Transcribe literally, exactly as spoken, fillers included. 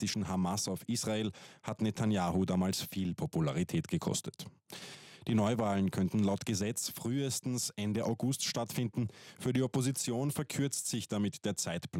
islamistischen Hamas auf Israel hat Netanyahu damals viel Popularität gekostet. Die Neuwahlen könnten laut Gesetz frühestens Ende August stattfinden. Für die Opposition verkürzt sich damit der Zeitplan